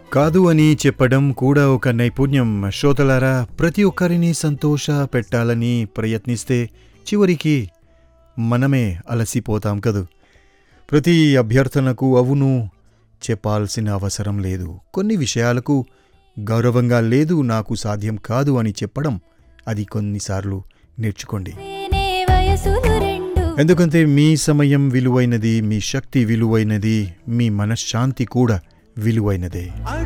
కాదు అని చెప్పడం కూడా ఒక నైపుణ్యం. శ్రోతలారా, ప్రతి ఒక్కరిని సంతోష పెట్టాలని ప్రయత్నిస్తే చివరికి మనమే అలసిపోతాం కదూ. ప్రతి అభ్యర్థనకు అవును చెప్పాల్సిన అవసరం లేదు. కొన్ని విషయాలకు గౌరవంగా లేదు, నాకు సాధ్యం కాదు అని చెప్పడం, అది కొన్నిసార్లు నేర్చుకోండి. ఎందుకంటే మీ సమయం విలువైనది, మీ శక్తి విలువైనది, మీ మనశ్శాంతి కూడా విలువైనదే.